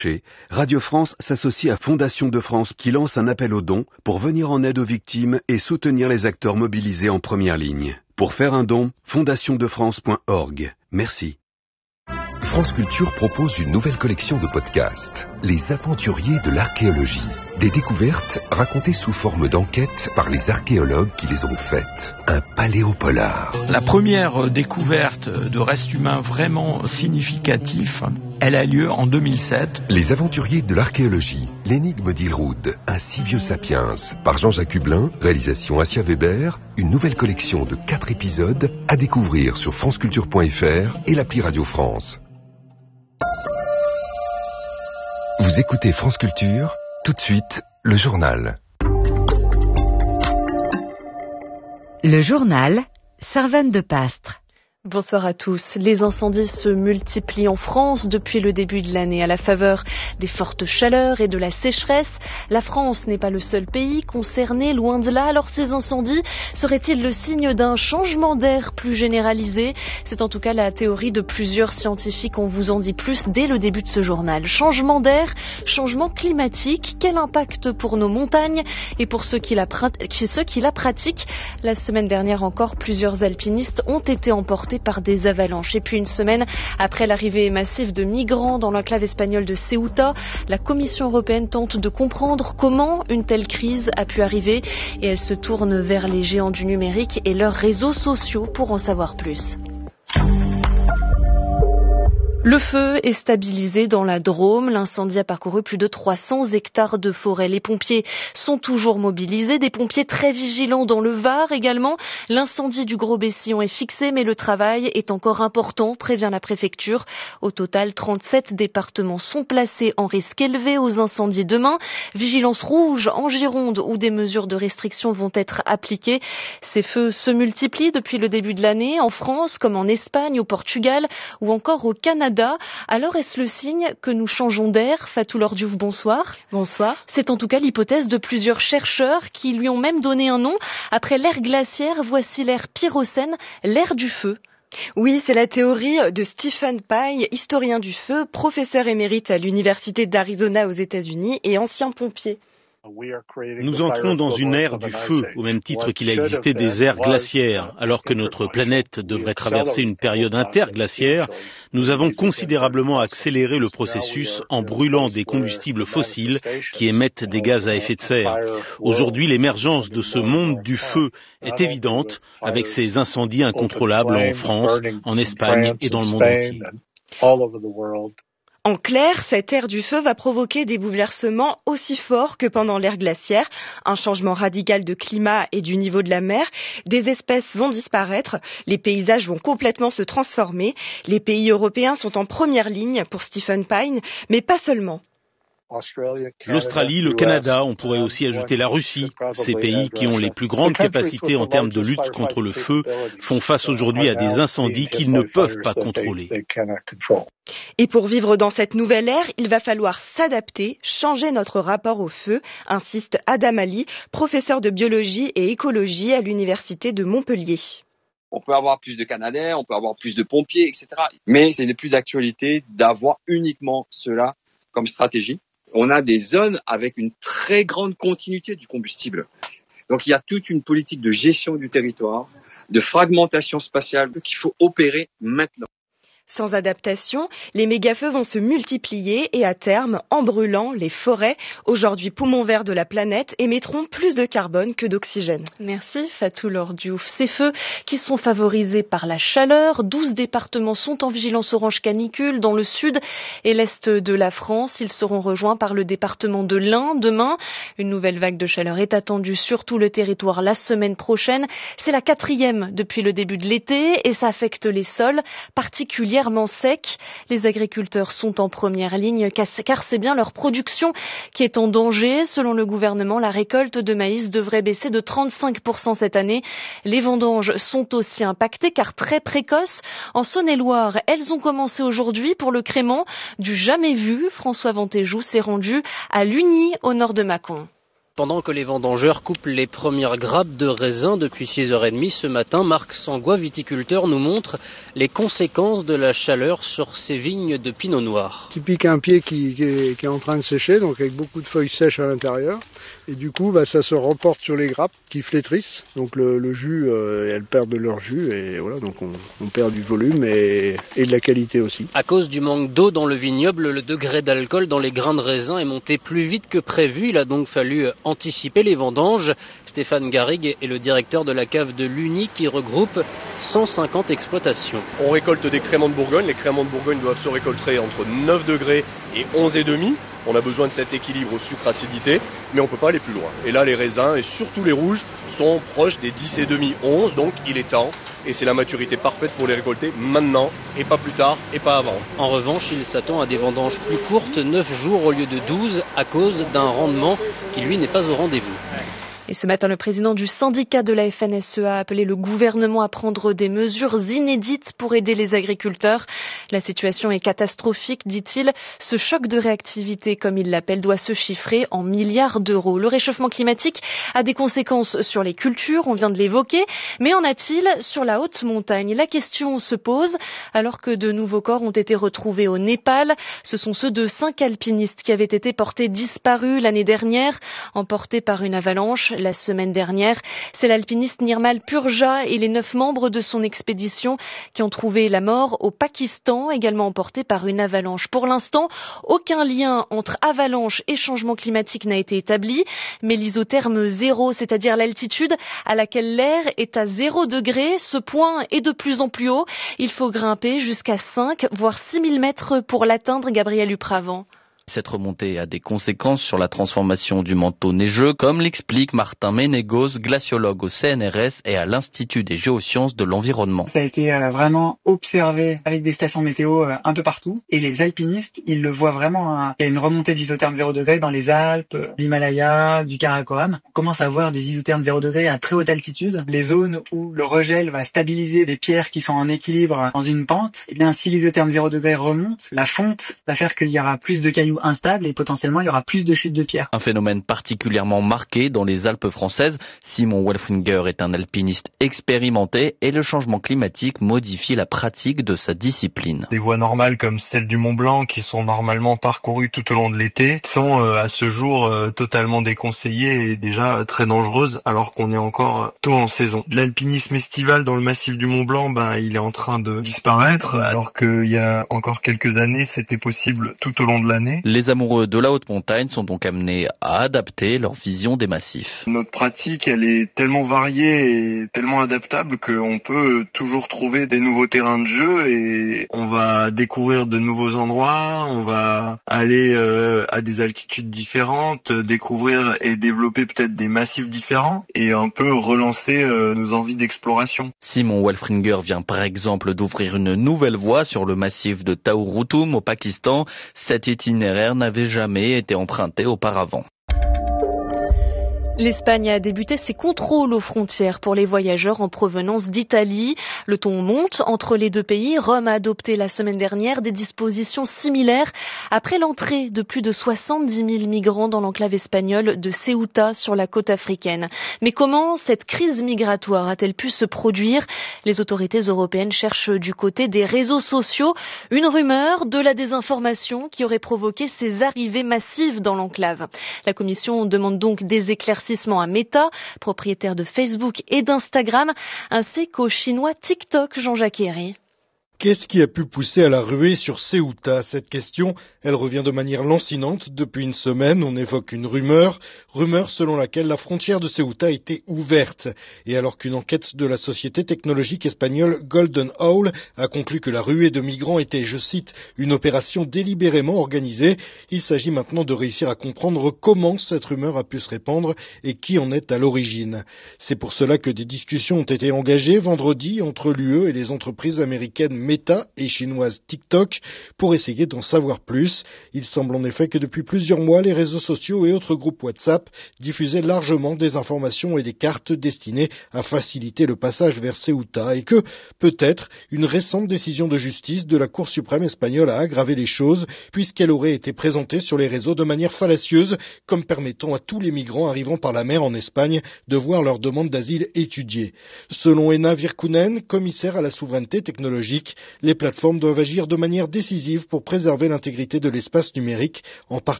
Radio France s'associe à Fondation de France qui lance un appel aux dons pour venir en aide aux victimes et soutenir les acteurs mobilisés en première ligne. Pour faire un don, fondationdefrance.org. Merci. France Culture propose une nouvelle collection de podcasts, Les Aventuriers de l'Archéologie. Des découvertes racontées sous forme d'enquête par les archéologues qui les ont faites. Un paléopolar. La première découverte de restes humains vraiment significatifs, elle a lieu en 2007. Les Aventuriers de l'Archéologie, l'énigme d'Ilroud, un si vieux sapiens, par Jean-Jacques Hublin, réalisation Assia Weber, une nouvelle collection de 4 épisodes à découvrir sur franceculture.fr et l'appli Radio France. Vous écoutez France Culture, tout de suite, le journal. Le journal, Servane de Pastre. Bonsoir à tous. Les incendies se multiplient en France depuis le début de l'année. À la faveur des fortes chaleurs et de la sécheresse, la France n'est pas le seul pays concerné, loin de là. Alors ces incendies seraient-ils le signe d'un changement d'air plus généralisé ? C'est en tout cas la théorie de plusieurs scientifiques. On vous en dit plus dès le début de ce journal. Changement d'air, changement climatique, quel impact pour nos montagnes et pour ceux qui la pratiquent ? La semaine dernière encore, plusieurs alpinistes ont été emportés par des avalanches. Et puis une semaine après l'arrivée massive de migrants dans l'enclave espagnole de Ceuta, la Commission européenne tente de comprendre comment une telle crise a pu arriver et elle se tourne vers les géants du numérique et leurs réseaux sociaux pour en savoir plus. Le feu est stabilisé dans la Drôme. L'incendie a parcouru plus de 300 hectares de forêt. Les pompiers sont toujours mobilisés. Des pompiers très vigilants dans le Var également. L'incendie du Gros-Bessillon est fixé, mais le travail est encore important, prévient la préfecture. Au total, 37 départements sont placés en risque élevé aux incendies demain. Vigilance rouge en Gironde où des mesures de restriction vont être appliquées. Ces feux se multiplient depuis le début de l'année en France, comme en Espagne, au Portugal ou encore au Canada. Alors est-ce le signe que nous changeons d'air ? Fatou Lordiouf, bonsoir. Bonsoir. C'est en tout cas l'hypothèse de plusieurs chercheurs qui lui ont même donné un nom. Après l'ère glaciaire, voici l'ère pyrocène, l'ère du feu. Oui, c'est la théorie de Stephen Pye, historien du feu, professeur émérite à l'université d'Arizona aux États-Unis et ancien pompier. Nous entrons dans une ère du feu, au même titre qu'il a existé des ères glaciaires. Alors que notre planète devrait traverser une période interglaciaire, nous avons considérablement accéléré le processus en brûlant des combustibles fossiles qui émettent des gaz à effet de serre. Aujourd'hui, l'émergence de ce monde du feu est évidente, avec ces incendies incontrôlables en France, en Espagne et dans le monde entier. En clair, cette ère du feu va provoquer des bouleversements aussi forts que pendant l'ère glaciaire, un changement radical de climat et du niveau de la mer, des espèces vont disparaître, les paysages vont complètement se transformer, les pays européens sont en première ligne pour Stephen Pye, mais pas seulement. L'Australie, le Canada, on pourrait aussi ajouter la Russie. Ces pays qui ont les plus grandes capacités en termes de lutte contre le feu font face aujourd'hui à des incendies qu'ils ne peuvent pas contrôler. Et pour vivre dans cette nouvelle ère, il va falloir s'adapter, changer notre rapport au feu, insiste Adam Ali, professeur de biologie et écologie à l'université de Montpellier. On peut avoir plus de Canadiens, on peut avoir plus de pompiers, etc. Mais ce n'est plus d'actualité d'avoir uniquement cela comme stratégie. On a des zones avec une très grande continuité du combustible. Donc il y a toute une politique de gestion du territoire, de fragmentation spatiale qu'il faut opérer maintenant. Sans adaptation, les méga-feux vont se multiplier et à terme, en brûlant, les forêts, aujourd'hui poumons verts de la planète, émettront plus de carbone que d'oxygène. Merci Fatou Lordiouf. Ces feux qui sont favorisés par la chaleur, 12 départements sont en vigilance orange canicule dans le sud et l'est de la France. Ils seront rejoints par le département de l'Ain demain. Une nouvelle vague de chaleur est attendue sur tout le territoire la semaine prochaine. C'est la 4e depuis le début de l'été et ça affecte les sols, particulièrement secs. Les agriculteurs sont en première ligne car c'est bien leur production qui est en danger. Selon le gouvernement, la récolte de maïs devrait baisser de 35% cette année. Les vendanges sont aussi impactées car très précoces. En Saône-et-Loire, elles ont commencé aujourd'hui pour le crément du jamais vu. François Vantéjou s'est rendu à Lugny, au nord de Mâcon. Pendant que les vendangeurs coupent les premières grappes de raisin depuis 6h30 ce matin, Marc Sangois, viticulteur, nous montre les conséquences de la chaleur sur ces vignes de pinot noir. Typique un pied qui est en train de sécher, donc avec beaucoup de feuilles sèches à l'intérieur. Et du coup, ça se reporte sur les grappes qui flétrissent. Donc le jus, elles perdent de leur jus et voilà, donc on perd du volume et de la qualité aussi. À cause du manque d'eau dans le vignoble, le degré d'alcool dans les grains de raisin est monté plus vite que prévu. Il a donc fallu anticiper les vendanges. Stéphane Garrigue est le directeur de la cave de l'Uni qui regroupe 150 exploitations. On récolte des créments de Bourgogne. Les créments de Bourgogne doivent se récolter entre 9 degrés et 11,5. On a besoin de cet équilibre sucre-acidité, mais on ne peut pas aller plus loin. Et là, les raisins, et surtout les rouges, sont proches des 10,5, 11, donc il est temps. Et c'est la maturité parfaite pour les récolter maintenant, et pas plus tard, et pas avant. En revanche, il s'attend à des vendanges plus courtes, 9 jours au lieu de 12, à cause d'un rendement qui, lui, n'est pas au rendez-vous. Et ce matin, le président du syndicat de la FNSEA a appelé le gouvernement à prendre des mesures inédites pour aider les agriculteurs. La situation est catastrophique, dit-il. Ce choc de réactivité, comme il l'appelle, doit se chiffrer en milliards d'euros. Le réchauffement climatique a des conséquences sur les cultures, on vient de l'évoquer, mais en a-t-il sur la haute montagne? La question se pose alors que de nouveaux corps ont été retrouvés au Népal. Ce sont ceux de 5 alpinistes qui avaient été portés disparus l'année dernière, emportés par une avalanche. La semaine dernière, c'est l'alpiniste Nirmal Purja et les 9 membres de son expédition qui ont trouvé la mort au Pakistan, également emportés par une avalanche. Pour l'instant, aucun lien entre avalanche et changement climatique n'a été établi, mais l'isotherme zéro, c'est-à-dire l'altitude à laquelle l'air est à 0 degré, ce point est de plus en plus haut. Il faut grimper jusqu'à 5, voire 6000 mètres pour l'atteindre, Gabriel Upravant. Cette remontée a des conséquences sur la transformation du manteau neigeux, comme l'explique Martin Ménégos, glaciologue au CNRS et à l'Institut des géosciences de l'environnement. Ça a été vraiment observé avec des stations météo un peu partout. Et les alpinistes, ils le voient vraiment. Il y a une remontée d'isotherme 0 degré dans les Alpes, l'Himalaya, du Karakoram. On commence à voir des isothermes 0 degré à très haute altitude. Les zones où le regel va stabiliser des pierres qui sont en équilibre dans une pente, et bien si l'isotherme 0 degré remonte, la fonte va faire qu'il y aura plus de cailloux instables et potentiellement il y aura plus de chutes de pierres. Un phénomène particulièrement marqué dans les Alpes françaises. Simon Welfringer est un alpiniste expérimenté et le changement climatique modifie la pratique de sa discipline. Des voies normales comme celle du Mont Blanc qui sont normalement parcourues tout au long de l'été sont à ce jour totalement déconseillées et déjà très dangereuses alors qu'on est encore tôt en saison. L'alpinisme estival dans le massif du Mont Blanc, il est en train de disparaître alors qu'il y a encore quelques années c'était possible tout au long de l'année. Les amoureux de la haute montagne sont donc amenés à adapter leur vision des massifs. Notre pratique, elle est tellement variée et tellement adaptable qu'on peut toujours trouver des nouveaux terrains de jeu et on va découvrir de nouveaux endroits, on va aller à des altitudes différentes, découvrir et développer peut-être des massifs différents et un peu relancer nos envies d'exploration. Simon Welfringer vient par exemple d'ouvrir une nouvelle voie sur le massif de Taouroutoum au Pakistan. Cet itinéraire n'avait jamais été emprunté auparavant. L'Espagne a débuté ses contrôles aux frontières pour les voyageurs en provenance d'Italie. Le ton monte entre les deux pays. Rome a adopté la semaine dernière des dispositions similaires après l'entrée de plus de 70 000 migrants dans l'enclave espagnole de Ceuta sur la côte africaine. Mais comment cette crise migratoire a-t-elle pu se produire? Les autorités européennes cherchent du côté des réseaux sociaux une rumeur de la désinformation qui aurait provoqué ces arrivées massives dans l'enclave. La Commission demande donc des éclaircissements à Meta, propriétaire de Facebook et d'Instagram, ainsi qu'au chinois TikTok, Jean-Jacques Herry. Qu'est-ce qui a pu pousser à la ruée sur Ceuta? Cette question, elle revient de manière lancinante. Depuis une semaine, on évoque une rumeur selon laquelle la frontière de Ceuta était ouverte. Et alors qu'une enquête de la société technologique espagnole Golden Owl a conclu que la ruée de migrants était, je cite, une opération délibérément organisée, il s'agit maintenant de réussir à comprendre comment cette rumeur a pu se répandre et qui en est à l'origine. C'est pour cela que des discussions ont été engagées vendredi entre l'UE et les entreprises américaines Meta et chinoise TikTok pour essayer d'en savoir plus. Il semble en effet que depuis plusieurs mois, les réseaux sociaux et autres groupes WhatsApp diffusaient largement des informations et des cartes destinées à faciliter le passage vers Ceuta et que, peut-être, une récente décision de justice de la Cour suprême espagnole a aggravé les choses puisqu'elle aurait été présentée sur les réseaux de manière fallacieuse comme permettant à tous les migrants arrivant par la mer en Espagne de voir leur demande d'asile étudiée. Selon Ena Virkunen, commissaire à la souveraineté technologique, les plateformes doivent agir de manière décisive pour préserver l'intégrité de l'espace numérique, en particulier